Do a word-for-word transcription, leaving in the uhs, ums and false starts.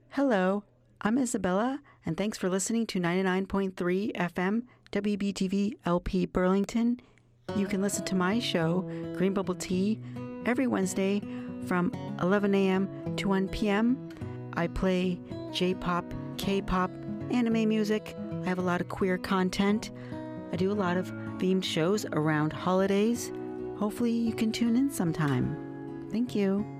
Hello, I'm Isabella, and thanks for listening to ninety-nine point three F M W B T V L P Burlington. You can listen to my show, Green Bubble Tea, every Wednesday from eleven a.m. to one p.m. I play J-pop, K-pop, anime music. I have a lot of queer content. I do a lot of themed shows around holidays. Hopefully you can tune in sometime. Thank you.